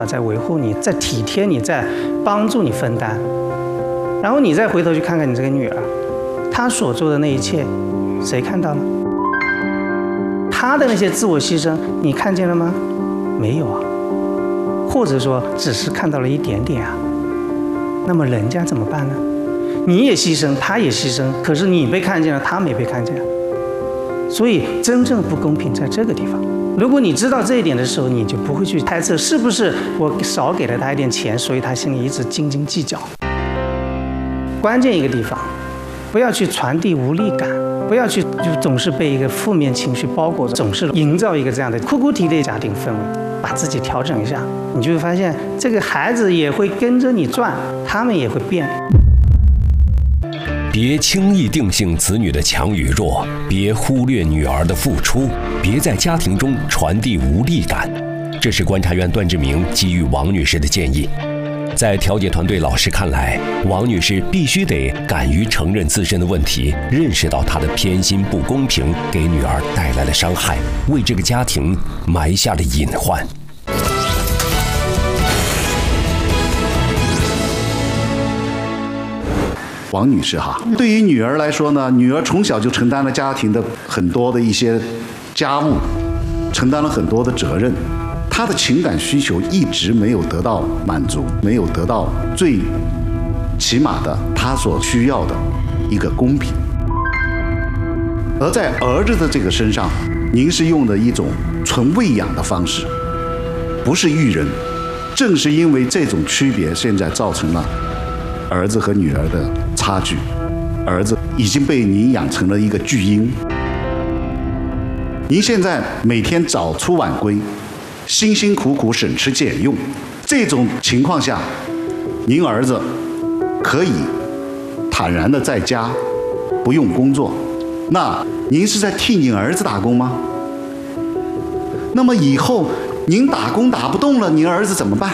在维护你，在体贴你，在帮助你分担。然后你再回头去看看你这个女儿，她所做的那一切，谁看到了？她的那些自我牺牲，你看见了吗？没有啊，或者说只是看到了一点点啊。那么人家怎么办呢？你也牺牲，她也牺牲，可是你被看见了，她没被看见。所以真正不公平在这个地方。如果你知道这一点的时候，你就不会去猜测是不是我少给了他一点钱，所以他心里一直斤斤计较。关键一个地方，不要去传递无力感，不要去就总是被一个负面情绪包裹着，总是营造一个这样的哭哭啼啼的家庭氛围。把自己调整一下，你就会发现这个孩子也会跟着你转，他们也会变。 别轻易定性子女的强与弱，别忽略女儿的付出，别在家庭中传递无力感。这是观察员段志明给予王女士的建议。在调解团队老师看来，王女士必须得敢于承认自身的问题，认识到她的偏心不公平给女儿带来了伤害，为这个家庭埋下了隐患。 王女士哈，对于女儿来说呢，女儿从小就承担了家庭的很多的一些家务，承担了很多的责任，她的情感需求一直没有得到满足，没有得到最起码的她所需要的一个公平。而在儿子的这个身上，您是用的一种纯喂养的方式，不是育人。正是因为这种区别，现在造成了儿子和女儿的差距，儿子已经被您养成了一个巨婴。您现在每天早出晚归，辛辛苦苦省吃俭用，这种情况下，您儿子可以坦然的在家不用工作，那您是在替您儿子打工吗？那么以后您打工打不动了，您儿子怎么办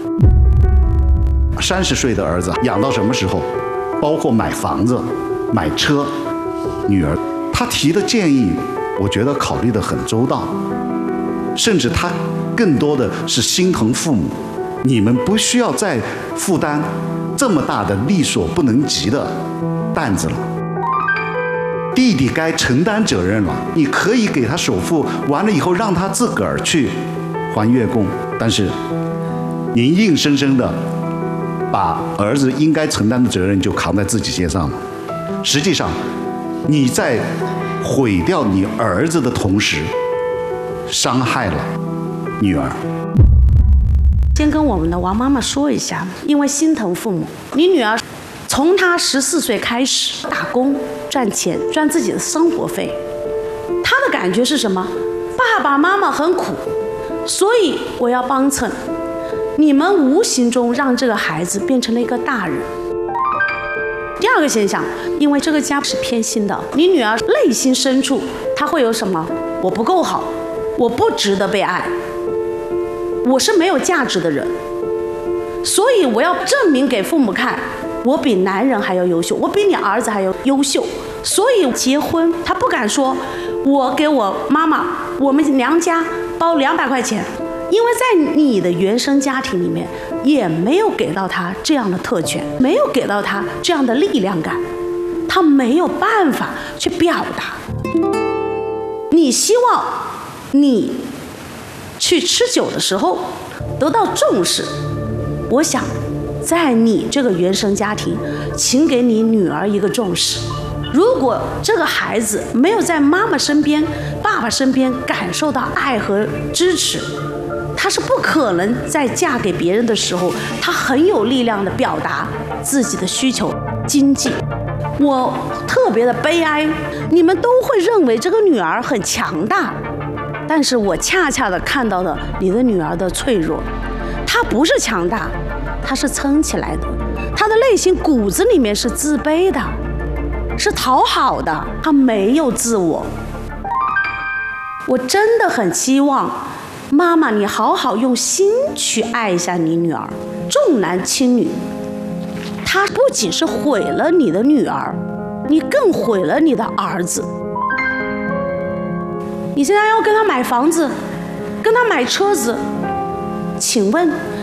？30岁的儿子养到什么时候？包括买房子、买车。女儿她提的建议，我觉得考虑得很周到，甚至她更多的是心疼父母，你们不需要再负担这么大的力所不能及的担子了。弟弟该承担责任了，你可以给他首付，完了以后让他自个儿去还月供，但是您硬生生的把儿子应该承担的责任就扛在自己肩上了。实际上，你在毁掉你儿子的同时，伤害了女儿。 先跟我们的王妈妈说一下，因为心疼父母，你女儿从她14岁开始打工赚钱，赚自己的生活费，她的感觉是什么？爸爸妈妈很苦，所以我要帮衬。你们无形中让这个孩子变成了一个大人。第二个现象，因为这个家是偏心的，你女儿内心深处她会有什么？我不够好，我不值得被爱，我是没有价值的人，所以我要证明给父母看，我比男人还要优秀，我比你儿子还要优秀。所以结婚她不敢说我给我妈妈我们娘家包200块钱，因为在你的原生家庭里面也没有给到他这样的特权，没有给到他这样的力量感，他没有办法去表达。你希望你去吃酒的时候得到重视，我想在你这个原生家庭，请给你女儿一个重视。如果这个孩子没有在妈妈身边、爸爸身边感受到爱和支持，她是不可能在嫁给别人的时候，她很有力量的表达自己的需求、经济。我特别的悲哀，你们都会认为这个女儿很强大，但是我恰恰的看到了你的女儿的脆弱。她不是强大，她是撑起来的，她的内心骨子里面是自卑的，是讨好的，她没有自我。我真的很希望妈妈你好好用心去爱一下你女儿，重男轻女，她不仅是毁了你的女儿，你更毁了你的儿子。你现在要跟他买房子，跟他买车子，请问